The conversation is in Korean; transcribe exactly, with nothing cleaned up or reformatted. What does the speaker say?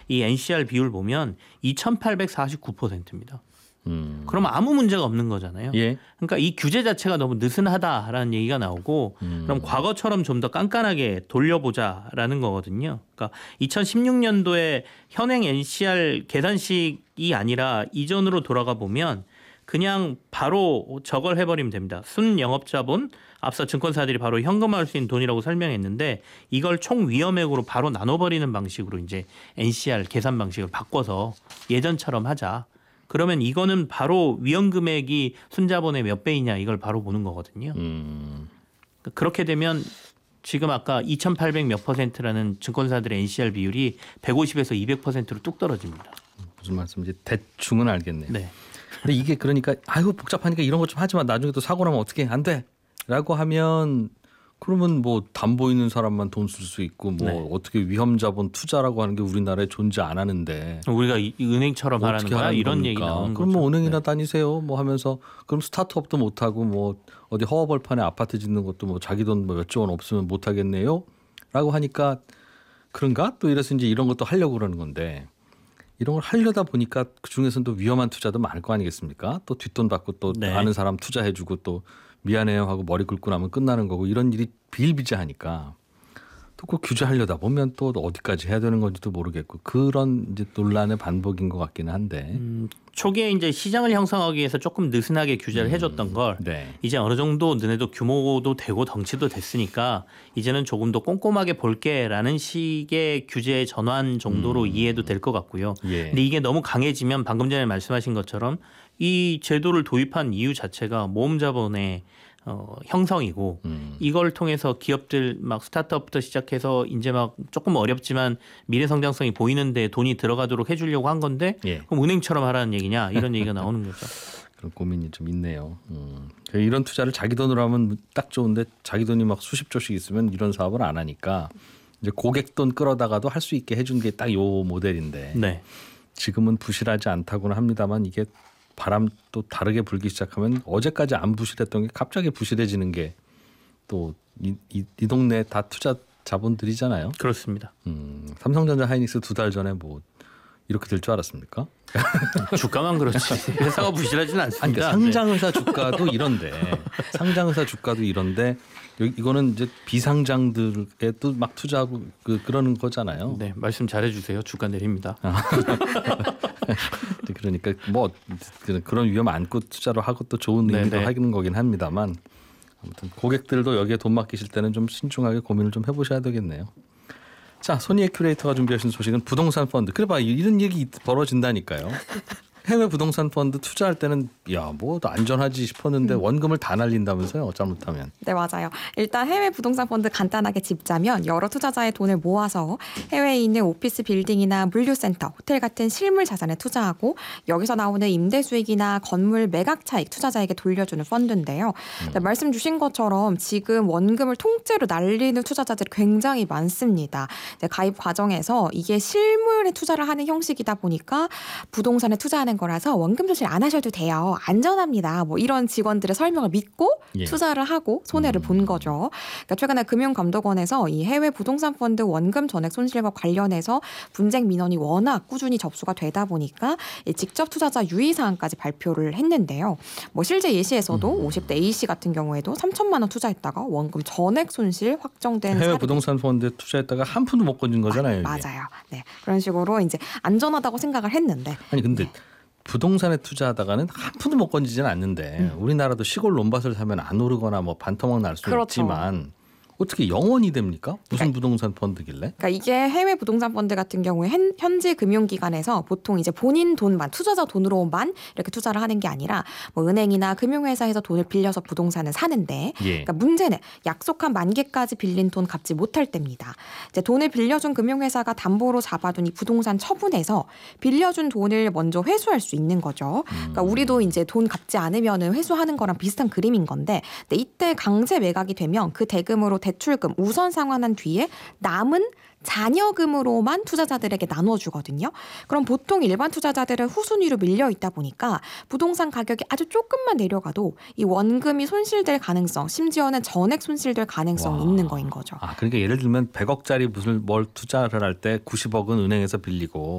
이 엔씨알 비율 보면 이천팔백사십구 퍼센트입니다. 음. 그러면 아무 문제가 없는 거잖아요. 예. 그러니까 이 규제 자체가 너무 느슨하다라는 얘기가 나오고 음. 그럼 과거처럼 좀 더 깐깐하게 돌려보자라는 거거든요. 그러니까 이천십육 년도에 현행 엔씨알 계산식이 아니라 이전으로 돌아가 보면 그냥 바로 저걸 해버리면 됩니다. 순영업자본, 앞서 증권사들이 바로 현금화할 수 있는 돈이라고 설명했는데 이걸 총 위험액으로 바로 나눠버리는 방식으로 이제 엔씨알 계산 방식을 바꿔서 예전처럼 하자. 그러면 이거는 바로 위험 금액이 순자본의 몇 배이냐 이걸 바로 보는 거거든요. 음. 그렇게 되면 지금 아까 이천팔백 몇 퍼센트라는 증권사들의 엔씨알 비율이 백오십에서 이백 퍼센트로 뚝 떨어집니다. 무슨 말씀인지 대충은 알겠네요. 네. 근데 이게 그러니까 아유 복잡하니까 이런 것 좀 하지 마. 나중에 또 사고 나면 어떻게 안 돼. 라고 하면 그러면 뭐 담보 있는 사람만 돈 쓸 수 있고 뭐 네. 어떻게 위험 자본 투자라고 하는 게 우리나라에 존재 안 하는데 우리가 이 은행처럼 하라는 어떻게 거야 하는 이런 겁니까? 얘기 나오는 그럼 거죠. 뭐 은행이나 네. 다니세요 뭐 하면서 그럼 스타트업도 못 하고 뭐 어디 허허벌판에 아파트 짓는 것도 뭐 자기 돈 뭐 몇조 원 없으면 못 하겠네요. 라고 하니까 그런가? 또 이래서 이제 이런 것도 하려고 그러는 건데 이런 걸 하려다 보니까 그중에서는 또 위험한 투자도 많을 거 아니겠습니까? 또 뒷돈 받고 또 네. 아는 사람 투자해주고 또 미안해요 하고 머리 긁고 나면 끝나는 거고 이런 일이 비일비재하니까 또 그 규제하려다 보면 또 어디까지 해야 되는 건지도 모르겠고 그런 이제 논란의 반복인 것 같기는 한데 음, 초기에 이제 시장을 형성하기 위해서 조금 느슨하게 규제를 음, 해줬던 걸 네. 이제 어느 정도 너네도 규모도 되고 덩치도 됐으니까 이제는 조금 더 꼼꼼하게 볼게라는 식의 규제 전환 정도로 음. 이해도 될 것 같고요. 예. 근데 이게 너무 강해지면 방금 전에 말씀하신 것처럼 이 제도를 도입한 이유 자체가 모험자본의 어, 형성이고 음. 이걸 통해서 기업들 막 스타트업부터 시작해서 이제 막 조금 어렵지만 미래 성장성이 보이는데 돈이 들어가도록 해주려고 한 건데 예. 그럼 은행처럼 하라는 얘기냐 이런 얘기가 나오는 거죠. 그런 고민이 좀 있네요. 음. 이런 투자를 자기 돈으로 하면 딱 좋은데 자기 돈이 막 수십 조씩 있으면 이런 사업을 안 하니까 이제 고객 돈 끌어다가도 할 수 있게 해준 게 딱 요 모델인데 네. 지금은 부실하지 않다고는 합니다만 이게 바람 또 다르게 불기 시작하면 어제까지 안 부실했던 게 갑자기 부실해지는 게 또 이 이, 이 동네 다 투자 자본들이잖아요. 그렇습니다. 음, 삼성전자 하이닉스 두 달 전에 뭐 이렇게 될 줄 알았습니까? 주가만 그렇지 회사가 부실하지는 아니, 않습니다. 그러니까 상장회사 주가도 이런데 상장회사 주가도 이런데 여기 이거는 이제 비상장들에도 막 투자하고 그 그러는 거잖아요. 네, 말씀 잘해주세요. 주가 내립니다. 그러니까 뭐 그런 위험 안고 투자를 하고 또 좋은 의미로 네네. 하는 거긴 합니다만 아무튼 고객들도 여기에 돈 맡기실 때는 좀 신중하게 고민을 좀 해보셔야 되겠네요. 자, 손희애 큐레이터가 준비하신 소식은 부동산 펀드. 그래 봐 이런 얘기 벌어진다니까요. 해외 부동산 펀드 투자할 때는 야, 뭐 안전하지 싶었는데 음. 원금을 다 날린다면서요. 잘못하면. 네, 맞아요. 일단 해외 부동산 펀드 간단하게 짚자면 여러 투자자의 돈을 모아서 해외에 있는 오피스 빌딩이나 물류센터, 호텔 같은 실물 자산에 투자하고 여기서 나오는 임대 수익이나 건물 매각 차익 투자자에게 돌려주는 펀드인데요. 음. 네, 말씀 주신 것처럼 지금 원금을 통째로 날리는 투자자들이 굉장히 많습니다. 네, 가입 과정에서 이게 실물에 투자를 하는 형식이다 보니까 부동산에 투자하는 거라서 원금 조실 안 하셔도 돼요. 안전합니다. 뭐 이런 직원들의 설명을 믿고 예. 투자를 하고 손해를 음. 본 거죠. 그러니까 최근에 금융감독원에서 이 해외 부동산 펀드 원금 전액 손실과 관련해서 분쟁 민원이 워낙 꾸준히 접수가 되다 보니까 이 직접 투자자 유의 사항까지 발표를 했는데요. 뭐 실제 예시에서도 음. 오십 대 A씨 같은 경우에도 삼천만 원 투자했다가 원금 전액 손실 확정된 해외 사례. 부동산 펀드에 투자했다가 한 푼도 못 건진 거잖아요. 이게. 맞아요. 네, 그런 식으로 이제 안전하다고 생각을 했는데. 아니 근데 네. 부동산에 투자하다가는 한 푼도 못 건지지는 않는데 음. 우리나라도 시골 논밭을 사면 안 오르거나 뭐 반토막 날 수 그렇죠. 있지만 어떻게 영원이 됩니까? 무슨 부동산 펀드길래? 그러니까 이게 해외 부동산 펀드 같은 경우에 현, 현지 금융기관에서 보통 이제 본인 돈만 투자자 돈으로만 이렇게 투자를 하는 게 아니라 뭐 은행이나 금융회사에서 돈을 빌려서 부동산을 사는데 예. 그러니까 문제는 약속한 만기까지 빌린 돈 갚지 못할 때입니다. 이제 돈을 빌려준 금융회사가 담보로 잡아둔 이 부동산 처분해서 빌려준 돈을 먼저 회수할 수 있는 거죠. 그러니까 우리도 이제 돈 갚지 않으면은 회수하는 거랑 비슷한 그림인 건데 근데 이때 강제 매각이 되면 그 대금으로 대출금 우선 상환한 뒤에 남은 잔여금으로만 투자자들에게 나눠주거든요. 그럼 보통 일반 투자자들은 후순위로 밀려 있다 보니까 부동산 가격이 아주 조금만 내려가도 이 원금이 손실될 가능성, 심지어는 전액 손실될 가능성이 와. 있는 거인 거죠. 아 그러니까 예를 들면 백억짜리 무슨 뭘 투자를 할 때 구십억은 은행에서 빌리고